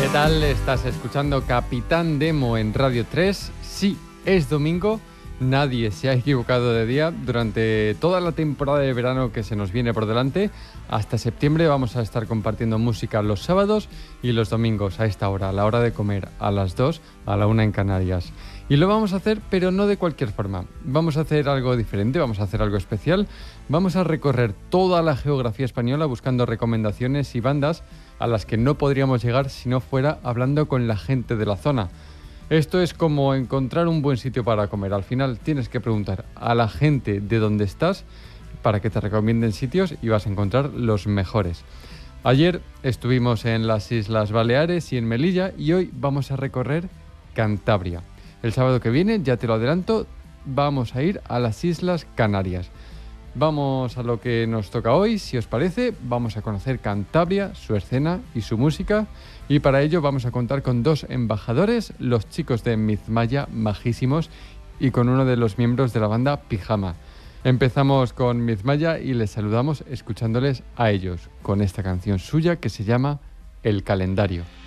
¿Qué tal? Estás escuchando Capitán Demo en Radio 3. Sí, es domingo. Nadie se ha equivocado de día. Durante toda la temporada de verano que se nos viene por delante, hasta septiembre vamos a estar compartiendo música los sábados y los domingos a esta hora, a la hora de comer, a las 2, a la 1 en Canarias. Y lo vamos a hacer, pero no de cualquier forma. Vamos a hacer algo diferente, vamos a hacer algo especial. Vamos a recorrer toda la geografía española buscando recomendaciones y bandas a las que no podríamos llegar si no fuera hablando con la gente de la zona. Esto es como encontrar un buen sitio para comer. Al final tienes que preguntar a la gente de dónde estás para que te recomienden sitios y vas a encontrar los mejores. Ayer estuvimos en las Islas Baleares y en Melilla y hoy vamos a recorrer Cantabria. El sábado que viene, ya te lo adelanto, vamos a ir a las Islas Canarias. Vamos a lo que nos toca hoy, si os parece, vamos a conocer Cantabria, su escena y su música, y para ello vamos a contar con dos embajadores, los chicos de Mizmaya, majísimos, y con uno de los miembros de la banda Pijama. Empezamos con Mizmaya y les saludamos escuchándoles a ellos, con esta canción suya que se llama El Calendario.